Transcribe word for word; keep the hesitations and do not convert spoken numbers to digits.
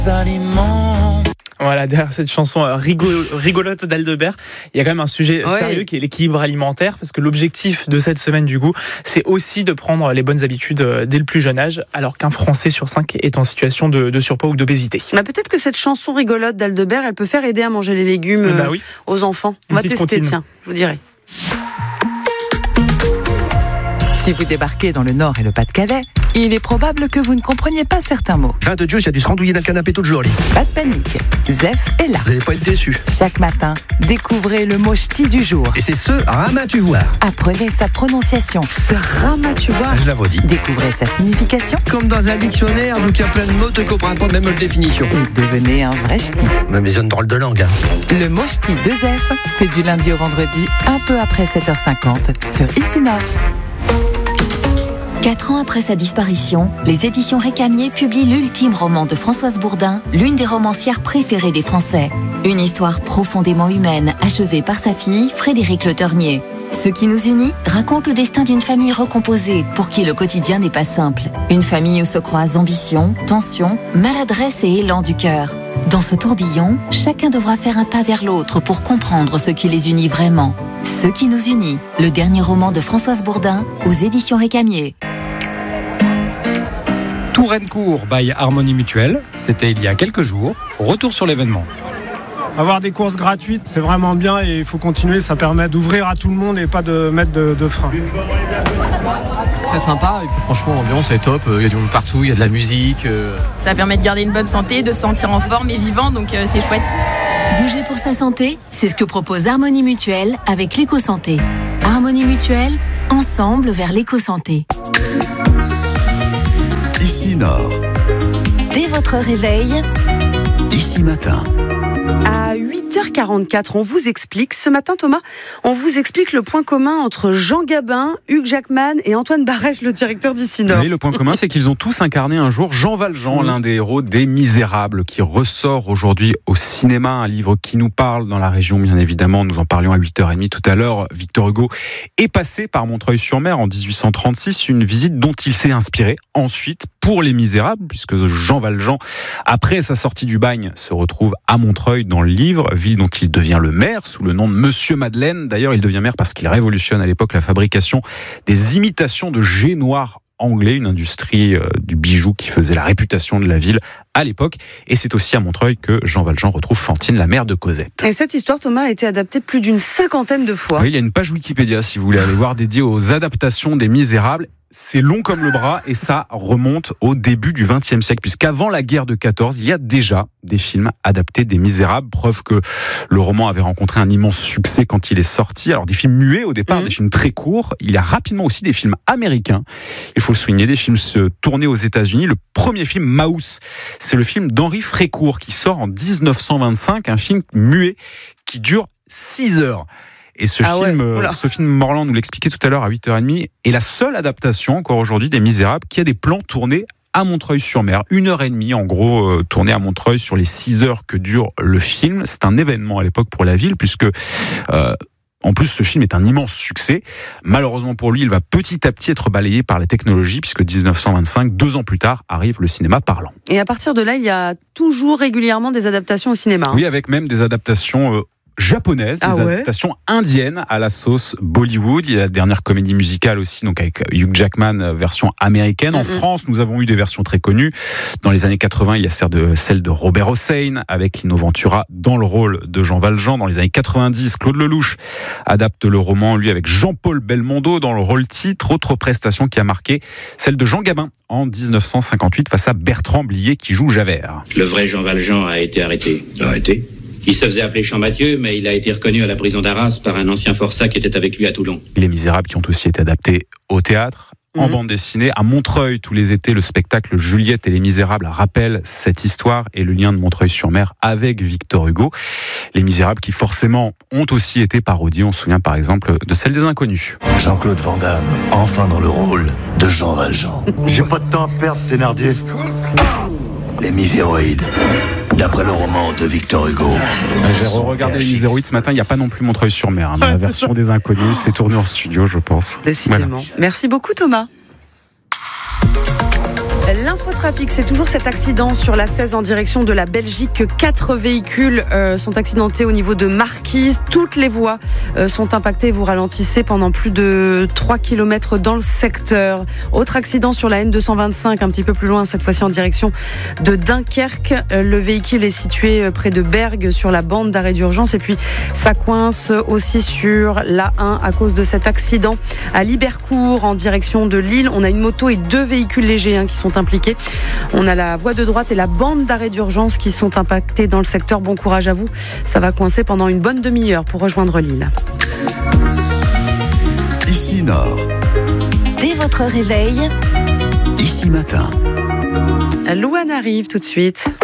Aliments. Voilà, derrière cette chanson rigolo, rigolote d'Aldebert, il y a quand même un sujet ouais. sérieux qui est l'équilibre alimentaire, parce que l'objectif de cette semaine du goût, c'est aussi de prendre les bonnes habitudes dès le plus jeune âge, alors qu'un Français sur cinq est en situation de, de surpoids ou d'obésité. Bah peut-être que cette chanson rigolote d'Aldebert, elle peut faire aider à manger les légumes bah oui. aux enfants. On va tester, comptine. Tiens, je vous dirai. Si vous débarquez dans le Nord et le Pas-de-Calais, il est probable que vous ne compreniez pas certains mots. Fin de Dieu, il y a dû se randouiller d'un canapé tout le jour. Pas de panique, Zef est là. Vous n'allez pas être déçus. Chaque matin, découvrez le mot ch'ti du jour. Et c'est ce ramatuvoir. Apprenez sa prononciation. Ce ramatuvoir. Je la redis. Découvrez sa signification. Comme dans un dictionnaire, donc il y a plein de mots, tu ne comprends pas même la définition. Et devenez un vrai ch'ti. Même les zones drôles de langue. Hein. Le mot ch'ti de Zef, c'est du lundi au vendredi, un peu après sept heures cinquante, sur Ici Nord. Quatre ans après sa disparition, les éditions Récamier publient l'ultime roman de Françoise Bourdin, l'une des romancières préférées des Français. Une histoire profondément humaine, achevée par sa fille, Frédérique Le Ternier. Ce qui nous unit raconte le destin d'une famille recomposée, pour qui le quotidien n'est pas simple. Une famille où se croisent ambition, tension, maladresse et élan du cœur. Dans ce tourbillon, chacun devra faire un pas vers l'autre pour comprendre ce qui les unit vraiment. Ce qui nous unit, le dernier roman de Françoise Bourdin, aux éditions Récamier. Tourencourt by Harmonie Mutuelle, c'était il y a quelques jours. Retour sur l'événement. Avoir des courses gratuites, c'est vraiment bien et il faut continuer, ça permet d'ouvrir à tout le monde et pas de mettre de, de frein. Très sympa et puis franchement l'ambiance est top, il y a du monde partout, il y a de la musique. Euh... Ça permet de garder une bonne santé, de se sentir en forme et vivant, donc euh, c'est chouette. Bouger pour sa santé, c'est ce que propose Harmonie Mutuelle avec l'éco-santé. Harmonie Mutuelle, ensemble vers l'éco-santé. Ici Nord. Dès votre réveil, Ici Matin. À huit heures quarante-quatre, on vous explique, ce matin Thomas, on vous explique le point commun entre Jean Gabin, Hugh Jackman et Antoine Barrèche, le directeur d'Ici Nord. Oui, le point commun, c'est qu'ils ont tous incarné un jour Jean Valjean, mmh. l'un des héros des Misérables, qui ressort aujourd'hui au cinéma, un livre qui nous parle dans la région, bien évidemment, nous en parlions à huit heures trente tout à l'heure. Victor Hugo est passé par Montreuil-sur-Mer en dix-huit cent trente-six, une visite dont il s'est inspiré ensuite pour Les Misérables, puisque Jean Valjean, après sa sortie du bagne, se retrouve à Montreuil dans le livre, ville dont il devient le maire sous le nom de Monsieur Madeleine. D'ailleurs, il devient maire parce qu'il révolutionne à l'époque la fabrication des imitations de jet noir anglais, une industrie euh, du bijou qui faisait la réputation de la ville à l'époque. Et c'est aussi à Montreuil que Jean Valjean retrouve Fantine, la mère de Cosette. Et cette histoire, Thomas, a été adaptée plus d'une cinquantaine de fois. Oui, il y a une page Wikipédia, si vous voulez aller voir, dédiée aux adaptations des Misérables. C'est long comme le bras et ça remonte au début du vingtième siècle, puisqu'avant la guerre de quatorze, il y a déjà des films adaptés des Misérables, preuve que le roman avait rencontré un immense succès quand il est sorti. Alors des films muets au départ, mmh. des films très courts. Il y a rapidement aussi des films américains, il faut le souligner, des films tournés aux États-Unis. Le premier film, Maus, c'est le film d'Henri Frécourt qui sort en dix-neuf cent vingt-cinq, un film muet qui dure six heures. Et ce ah film, ouais. Sophie Morland nous l'expliquait tout à l'heure à huit heures trente, est la seule adaptation encore aujourd'hui des Misérables qui a des plans tournés à Montreuil-sur-Mer. Une heure et demie, en gros, euh, tournée à Montreuil sur les six heures que dure le film. C'est un événement à l'époque pour la ville, puisque... Euh, En plus, ce film est un immense succès. Malheureusement pour lui, il va petit à petit être balayé par la technologie, puisque dix-neuf cent vingt-cinq, deux ans plus tard, arrive le cinéma parlant. Et à partir de là, il y a toujours régulièrement des adaptations au cinéma. Hein. Oui, avec même des adaptations... Euh, japonaise, des ah ouais. adaptations indiennes à la sauce Bollywood. Il y a la dernière comédie musicale aussi, donc avec Hugh Jackman, version américaine. En mm-hmm. France, nous avons eu des versions très connues. Dans les années quatre-vingts, il y a celle de Robert Hossein, avec Lino Ventura dans le rôle de Jean Valjean. Dans les années quatre-vingt-dix, Claude Lelouch adapte le roman, lui, avec Jean-Paul Belmondo dans le rôle titre. Autre prestation qui a marqué, celle de Jean Gabin en dix-neuf cent cinquante-huit face à Bertrand Blier qui joue Javert. Le vrai Jean Valjean a été arrêté. Arrêté ? Il se faisait appeler Champmathieu, mais il a été reconnu à la prison d'Arras par un ancien forçat qui était avec lui à Toulon. Les Misérables qui ont aussi été adaptés au théâtre, en mmh. bande dessinée. À Montreuil, tous les étés, le spectacle Juliette et les Misérables rappelle cette histoire et le lien de Montreuil-sur-Mer avec Victor Hugo. Les Misérables qui forcément ont aussi été parodiés. On se souvient par exemple de celle des Inconnus. Jean-Claude Van Damme, enfin dans le rôle de Jean Valjean. J'ai pas de temps à perdre, Thénardier. Les Miséroïdes. D'après le roman de Victor Hugo. J'ai regardé les Miséroïdes ce matin, il n'y a pas non plus Montreuil-sur-Mer. Hein, dans la version des Inconnus, c'est tourné en studio, je pense. Décidément. Voilà. Merci beaucoup, Thomas. L'info L'infotrafic, c'est toujours cet accident sur la seize en direction de la Belgique. Quatre véhicules euh, sont accidentés au niveau de Marquise. Toutes les voies euh, sont impactées. Vous ralentissez pendant plus de trois kilomètres dans le secteur. Autre accident sur la N deux cent vingt-cinq, un petit peu plus loin, cette fois-ci en direction de Dunkerque. Euh, le véhicule est situé près de Bergue sur la bande d'arrêt d'urgence. Et puis, ça coince aussi sur l'A un à cause de cet accident. À Libercourt, en direction de Lille, on a une moto et deux véhicules légers hein, qui sont impliqués. On a la voie de droite et la bande d'arrêt d'urgence qui sont impactés dans le secteur. Bon courage à vous. Ça va coincer pendant une bonne demi-heure pour rejoindre Lille. Ici Nord. Dès votre réveil, Ici Matin. Louane arrive tout de suite.